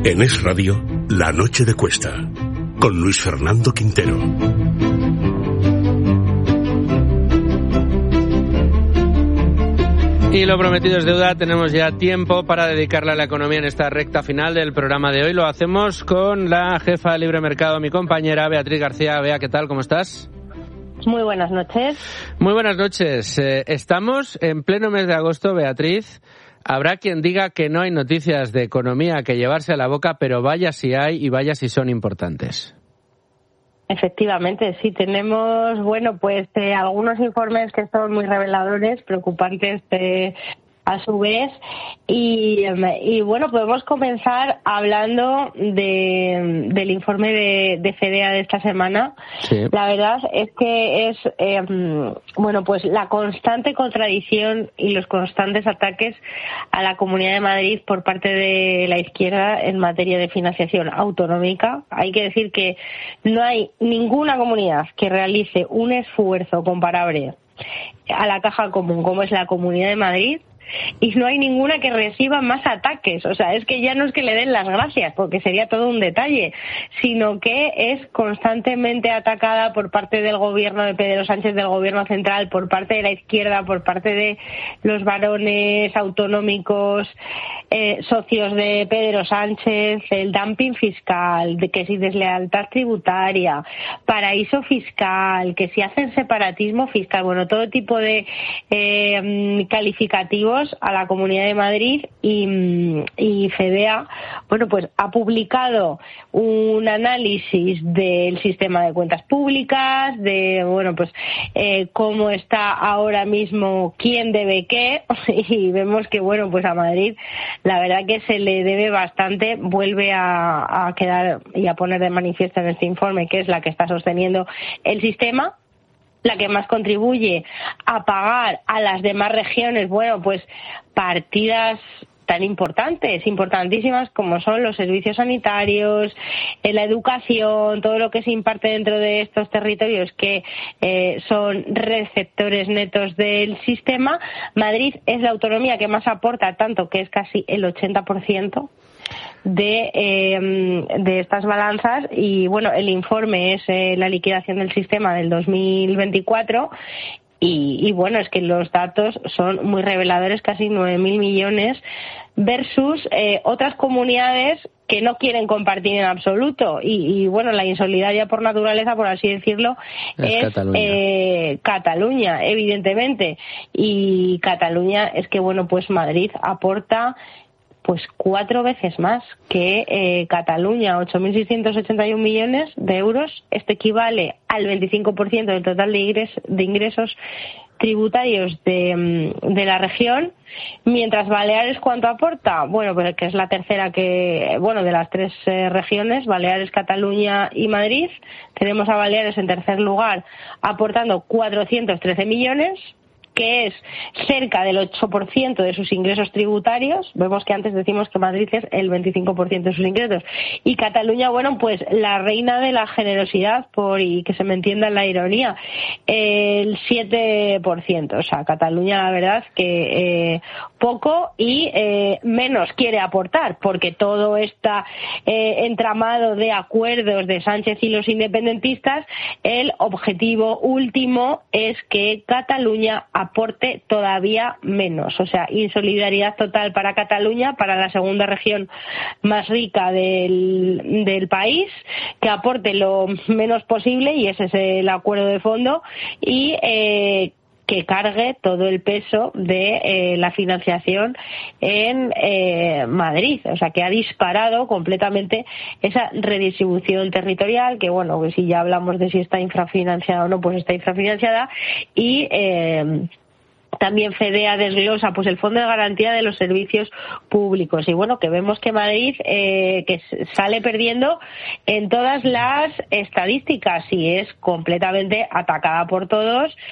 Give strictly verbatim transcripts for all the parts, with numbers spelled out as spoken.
En Es Radio, La Noche de Cuesta, con Luis Fernando Quintero. Y lo prometido es deuda, tenemos ya tiempo para dedicarle a la economía en esta recta final del programa de hoy. Lo hacemos con la jefa de Libre Mercado, mi compañera Beatriz García. Bea, ¿qué tal? ¿Cómo estás? Muy buenas noches. Muy buenas noches. Eh, estamos en pleno mes de agosto, Beatriz. Habrá quien diga que no hay noticias de economía que llevarse a la boca, pero vaya si hay y vaya si son importantes. Efectivamente, sí, tenemos, bueno, pues eh, algunos informes que son muy reveladores, preocupantes eh, a su vez, y, y bueno, podemos comenzar hablando de, del informe de, de FEDEA de esta semana. Sí. La verdad es que es, eh, bueno, pues la constante contradicción y los constantes ataques a la Comunidad de Madrid por parte de la izquierda en materia de financiación autonómica. Hay que decir que no hay ninguna comunidad que realice un esfuerzo comparable a la caja común como es la Comunidad de Madrid, y no hay ninguna que reciba más ataques. O sea, es que ya no es que le den las gracias, porque sería todo un detalle, sino que es constantemente atacada por parte del gobierno de Pedro Sánchez, del gobierno central, por parte de la izquierda, por parte de los varones autonómicos, eh, socios de Pedro Sánchez, el dumping fiscal, de que si deslealtad tributaria, paraíso fiscal, que si hacen separatismo fiscal, bueno, todo tipo de eh, calificativos a la Comunidad de Madrid. y, y FEDEA, bueno, pues ha publicado un análisis del sistema de cuentas públicas, de, bueno, pues eh, cómo está ahora mismo, quién debe qué, y vemos que, bueno, pues a Madrid la verdad que se le debe bastante. Vuelve a, a quedar y a poner de manifiesto en este informe que es la que está sosteniendo el sistema, la que más contribuye a pagar a las demás regiones, bueno, pues partidas tan importantes, importantísimas como son los servicios sanitarios, eh, la educación, todo lo que se imparte dentro de estos territorios que eh, son receptores netos del sistema. Madrid es la autonomía que más aporta, tanto que es casi el ochenta por ciento de eh, de estas balanzas. Y bueno, el informe es eh, la liquidación del sistema del dos mil veinticuatro. Y, y bueno, es que los datos son muy reveladores, casi nueve mil millones versus eh, otras comunidades que no quieren compartir en absoluto. Y, y bueno, la insolidaria por naturaleza, por así decirlo, es, es Cataluña. Eh, Cataluña, evidentemente. Y Cataluña es que, bueno, pues Madrid aporta pues cuatro veces más que eh, Cataluña, ocho mil seiscientos ochenta y uno millones de euros. Esto equivale al veinticinco por ciento del total de, ingres, de ingresos tributarios de, de la región. Mientras Baleares, ¿cuánto aporta? Bueno, pues que es la tercera que, bueno, de las tres eh, regiones, Baleares, Cataluña y Madrid. Tenemos a Baleares en tercer lugar aportando cuatrocientos trece millones, que es cerca del ocho por ciento de sus ingresos tributarios. Vemos que antes decimos que Madrid es el veinticinco por ciento de sus ingresos. Y Cataluña, bueno, pues la reina de la generosidad, por y que se me entienda la ironía, el siete por ciento. O sea, Cataluña, la verdad, que eh, poco y eh, menos quiere aportar, porque todo este eh, entramado de acuerdos de Sánchez y los independentistas, el objetivo último es que Cataluña aporte todavía menos. O sea, insolidaridad total para Cataluña, para la segunda región más rica del, del país, que aporte lo menos posible, y ese es el acuerdo de fondo, y eh, que cargue todo el peso de eh, la financiación en eh, Madrid. O sea, que ha disparado completamente esa redistribución territorial, que bueno, que si ya hablamos de si está infrafinanciada o no, pues está infrafinanciada. Y eh, también FEDEA desglosa pues el Fondo de Garantía de los Servicios Públicos. Y bueno, que vemos que Madrid eh, que sale perdiendo en todas las estadísticas y es completamente atacada por todos.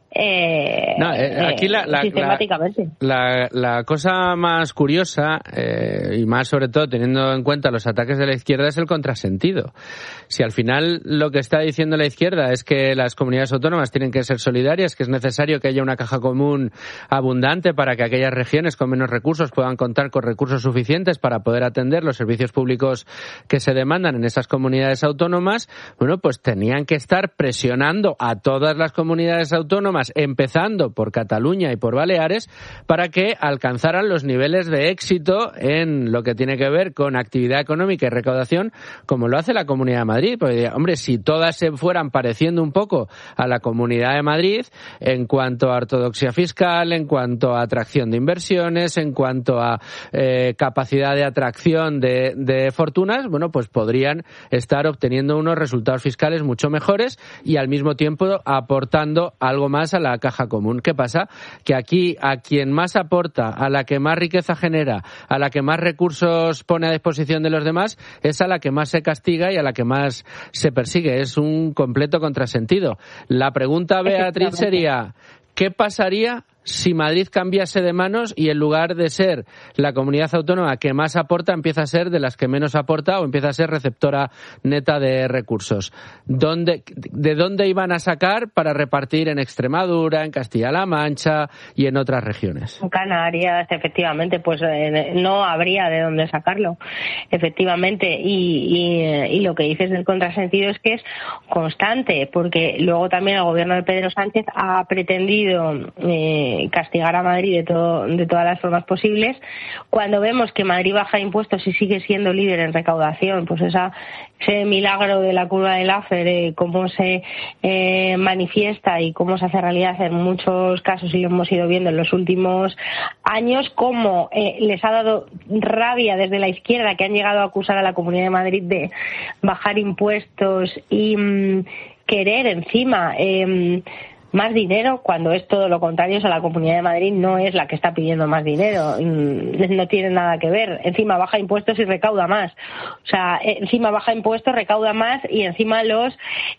Eh, no, eh, aquí la, la, sistemáticamente. La, la, la cosa más curiosa, eh, y más sobre todo teniendo en cuenta los ataques de la izquierda, es el contrasentido. Si al final lo que está diciendo la izquierda es que las comunidades autónomas tienen que ser solidarias, que es necesario que haya una caja común abundante para que aquellas regiones con menos recursos puedan contar con recursos suficientes para poder atender los servicios públicos que se demandan en esas comunidades autónomas, bueno, pues tenían que estar presionando a todas las comunidades autónomas, empezando por Cataluña y por Baleares, para que alcanzaran los niveles de éxito en lo que tiene que ver con actividad económica y recaudación, como lo hace la Comunidad de Madrid. Porque, hombre, si todas se fueran pareciendo un poco a la Comunidad de Madrid en cuanto a ortodoxia fiscal, en cuanto a atracción de inversiones, en cuanto a eh, capacidad de atracción de, de fortunas, bueno, pues podrían estar obteniendo unos resultados fiscales mucho mejores y al mismo tiempo aportando algo más a la caja común. ¿Qué pasa? Que aquí a quien más aporta, a la que más riqueza genera, a la que más recursos pone a disposición de los demás, es a la que más se castiga y a la que más se persigue. Es un completo contrasentido. La pregunta, Beatriz, sería, ¿qué pasaría si Madrid cambiase de manos y en lugar de ser la comunidad autónoma que más aporta, empieza a ser de las que menos aporta o empieza a ser receptora neta de recursos? ¿Dónde, ¿De dónde iban a sacar para repartir en Extremadura, en Castilla-La Mancha y en otras regiones? En Canarias, efectivamente, pues eh, no habría de dónde sacarlo, efectivamente. Y, y, y lo que dices del contrasentido es que es constante, porque luego también el gobierno de Pedro Sánchez ha pretendido eh, castigar a Madrid de todo, de todas las formas posibles. Cuando vemos que Madrid baja impuestos y sigue siendo líder en recaudación, pues esa, ese milagro de la curva de Laffer, eh, cómo se eh, manifiesta y cómo se hace realidad en muchos casos, y lo hemos ido viendo en los últimos años, cómo eh, les ha dado rabia desde la izquierda, que han llegado a acusar a la Comunidad de Madrid de bajar impuestos y mmm, querer encima eh, más dinero, cuando es todo lo contrario. O sea, la Comunidad de Madrid no es la que está pidiendo más dinero, no tiene nada que ver. Encima baja impuestos y recauda más. O sea, encima baja impuestos, recauda más y encima los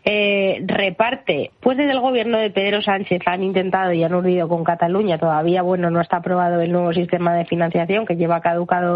eh, reparte. Pues desde el gobierno de Pedro Sánchez han intentado y han urdido con Cataluña. Todavía, bueno, no está aprobado el nuevo sistema de financiación, que lleva caducado